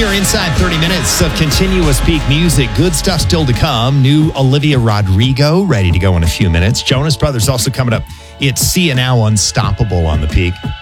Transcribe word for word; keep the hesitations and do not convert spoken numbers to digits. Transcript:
We are inside thirty minutes of continuous peak music. Good stuff still to come. New Olivia Rodrigo ready to go in a few minutes. Jonas Brothers also coming up. It's See You Now Unstoppable on the Peak.